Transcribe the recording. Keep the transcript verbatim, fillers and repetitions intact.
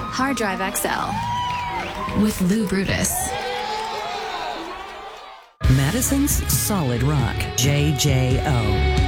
Hard Drive X L with Lou Brutus. Madison's Solid Rock, J J O.